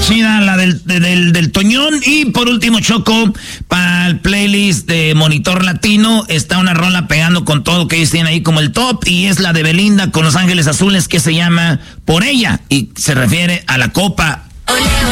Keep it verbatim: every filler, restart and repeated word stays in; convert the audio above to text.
chida, la del, del, del Toñón. Y por último, Choco, para el playlist de Monitor Latino, está una rola pegando con todo que ellos tienen ahí como el top, y es la de Belinda con Los Ángeles Azules, que se llama Por Ella, y se refiere a la Copa. Ole,